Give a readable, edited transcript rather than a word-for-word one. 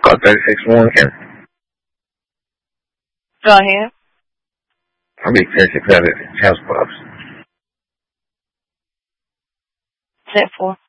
call 36-1, Ken? Go ahead. I'll be 3600 House Clubs. 10-4.